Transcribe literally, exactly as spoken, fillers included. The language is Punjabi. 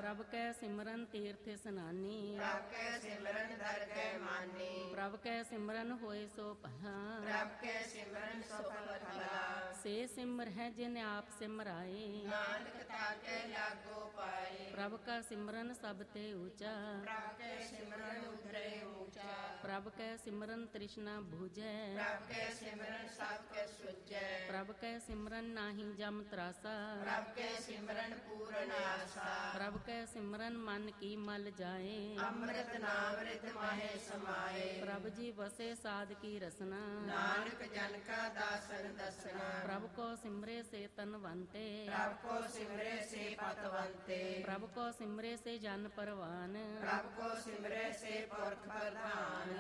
ਪ੍ਰਭ ਕੈ ਸਿਮਰਨ ਤੀਰਥ ਸਨਾਨੀ ਪ੍ਰਭ ਕੈ ਸਿਮਰਨ ਦਰ ਕੈ ਮਾਨੀ ਪ੍ਰਭ ਕੈ ਸਿਮਰਨ ਹੋਏ ਸੋ ਭਲਾ ਪ੍ਰਭ ਕੈ ਸਿਮਰਨ ਸਫਲ ਭਲਾ ਸੇ ਸਿਮਰ ਹੈ ਜਿਨ ਆਪ ਸਿਮਰਾਏ ਨਾਨਕ ਤਾਕੇ ਲਾਗੋ ਪਾਏ ਪ੍ਰਭ ਕਾ ਸਿਮਰਨ ਸਭ ਤੇ ਊਚਾ ਪ੍ਰਭ ਕੈ ਸਿਮਰਨ ਉਧਰੇ ਊਚਾ ਪ੍ਰਭ ਕੈ ਸਿਮਰਨ ਤ੍ਰਿਸ਼ਨਾ ਬੁਝੈ ਪ੍ਰਭ ਕੈ ਸਿਮਰਨ ਸਭ ਕੈ ਸੁਝੈ ਪ੍ਰਭ ਕੈ ਸਿਮਰਨ ਨਾਹੀ ਜਮ ਤਰਾਸਾ ਪ੍ਰਭ ਕੈ ਸਿਮਰਨ ਪੂਰਨ ਆਸਾ ਪ੍ਰਭ ਕੈ ਸਿਮਰਨ ਮਨ ਕੀ ਮਲ ਜਾਏ ਅੰਮ੍ਰਿਤ ਨਾਮ ਰਿਤ ਮਾਹੇ ਸਮਾਏ ਪ੍ਰਭ ਜੀ ਵਸੇ ਸਾਧ ਕੀ ਰਸਨਾ ਨਾਨਕ ਜਨ ਕਾ ਦਾਸਨ ਦਸਨਾ ਪ੍ਰਭ ਕੋ ਸਿਮਰੇ ਸੇ ਤਨਵੰਤੇ ਪ੍ਰਭ ਕੋ ਸਿਮਰੇ ਸੇ ਪਤਵੰਤੇ ਪ੍ਰਭ ਕੋ ਸਿਮਰੇ ਸੇ ਜਨ ਪਰਵਾਨ ਪ੍ਰਭ ਕੋ ਸਿਮਰੇ ਸੇ ਪੁਰਖ ਪ੍ਰਧਾਨ